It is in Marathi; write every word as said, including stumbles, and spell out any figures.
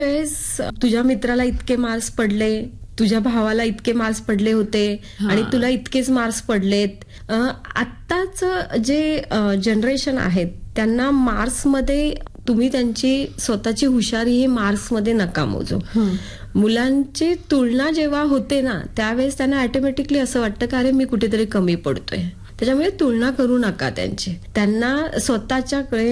वेळेस तुझ्या मित्राला इतके मार्क्स पडले, तुझ्या भावाला इतके मार्क्स पडले होते आणि तुला इतकेच मार्क्स पडलेत. आत्ताच जे जनरेशन आहेत त्यांना मार्क्समध्ये तुम्ही त्यांची स्वतःची हुशारी ही मार्क्समध्ये नका मोजू. मुलांची तुलना जेव्हा होते ना त्यावेळेस त्यांना ऑटोमॅटिकली असं वाटतं की अरे मी कुठेतरी कमी पडतोय. त्याच्यामुळे तुलना करू नका त्यांची. त्यांना स्वतःच्याकडे